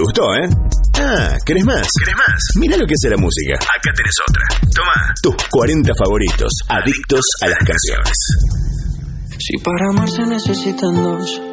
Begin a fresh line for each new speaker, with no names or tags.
gustó, ¿eh? Ah, ¿querés más? Mirá lo que hace la música. Acá tenés otra. Tomá. Tus 40 favoritos, adictos a las canciones.
Si para amar se necesitan dos,